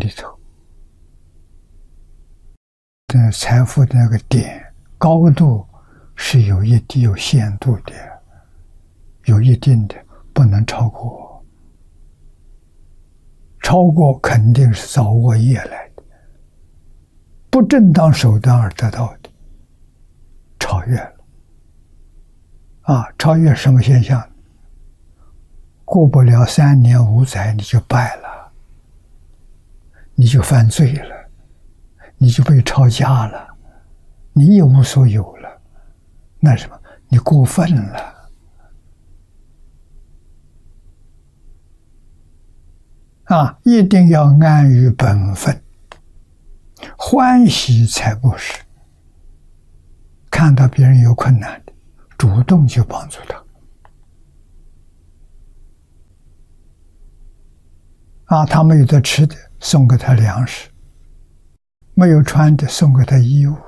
里头的财富的那个点高度是有限度的，有一定的，不能超过。超过肯定是造恶业来的，不正当手段而得到的，超越了。超越什么现象？过不了3年5载你就败了，你就犯罪了，你就被抄家了，你一无所有了，那什么？你过分了。一定要安于本分，欢喜才布施。看到别人有困难的，主动去帮助他。他没有得吃的，送给他粮食；没有穿的，送给他衣物。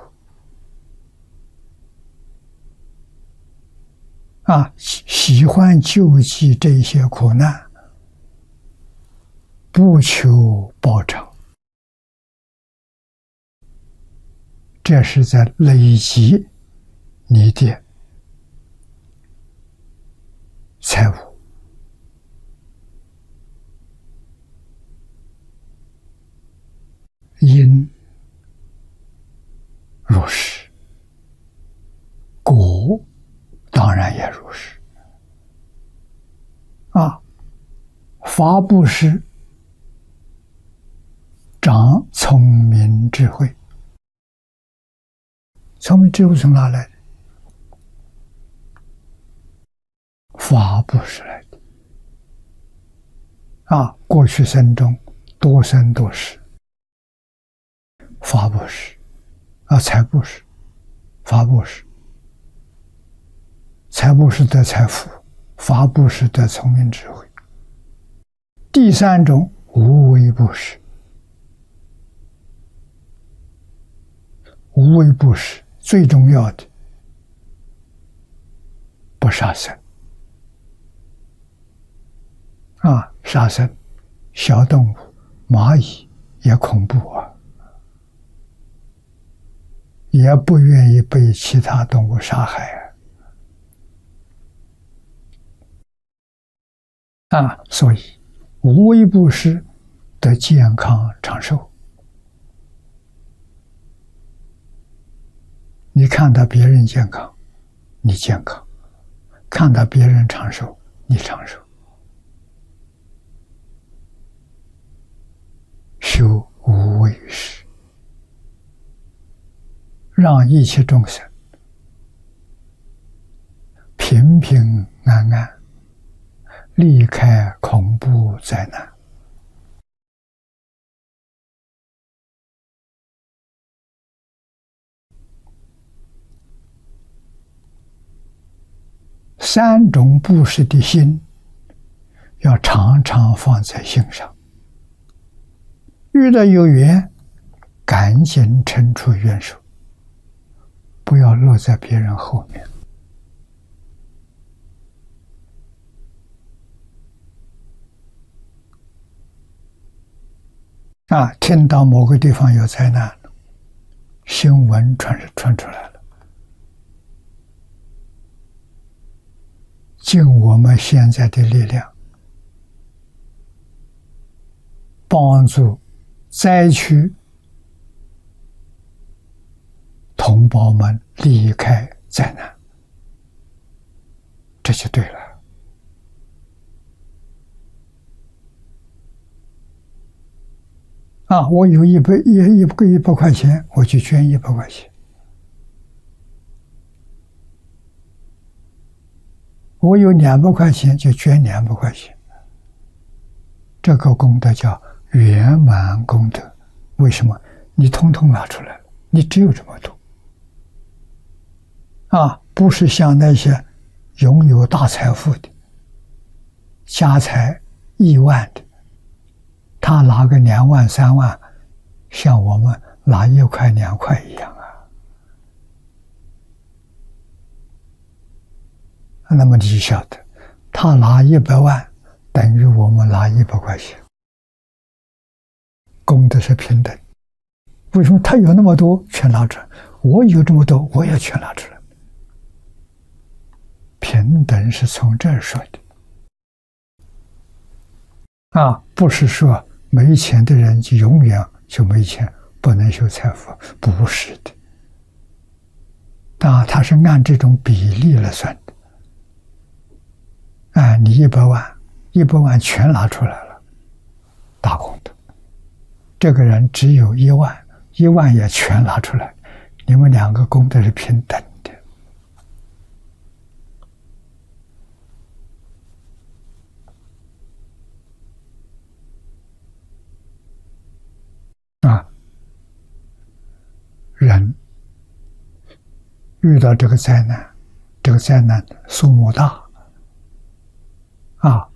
喜欢救济这些苦难，不求报偿，这是在累积你的财物。因如是，果当然也如是。法布施长聪明智慧。聪明智慧从哪来的？法布施来的。过去生中多生多世，法布施财布施，法布施，财布施得财富，法布施得聪明智慧。第3种无为布施。无为布施最重要的，不杀生。杀生，小动物蚂蚁也恐怖也不愿意被其他动物杀害所以无为布施得健康长寿。你看到别人健康，你健康；看到别人长寿，你长寿。修无为施，让一切众生平平安安，离开恐怖灾难。3种布施的心，要常常放在心上。遇到有缘，赶紧伸出援手，不要落在别人后面。听到某个地方有灾难，新闻传出来了，尽我们现在的力量，帮助灾区同胞们离开灾难，这就对了。我有100块钱，我就捐100块钱；我有200块钱，就捐200块钱。这个功德叫圆满功德。为什么？你通通拿出来了，你只有这么多。不是像那些拥有大财富的，家财亿万的，他拿个2万3万，像我们拿1块2块一样那么你就晓得，他拿100万等于我们拿100块钱。 功德是平等。为什么他有那么多全拿出来，我有这么多我也全拿出来？平等是从这儿说的啊，不是说没钱的人就永远就没钱，不能修财富，不是的。他是按这种比例来算的。你100万全拿出来了，大功德。这个人只有1万，1万也全拿出来，你们两个功德是平等的。人遇到这个灾难，这个灾难数目大，